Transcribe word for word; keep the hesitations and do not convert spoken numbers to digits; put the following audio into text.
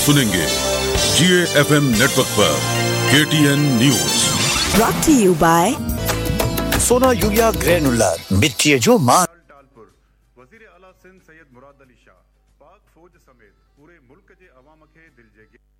सुनेंगे जीए FM network पर KTN news. Brought to you by सोना यूरिया ग्रेनुलर मिट्टी जो मां वज़ीर आला सिंध सैयद मुराद अली शाह पाक फौज समेत पूरे मुल्क जे अवाम खे दिल जे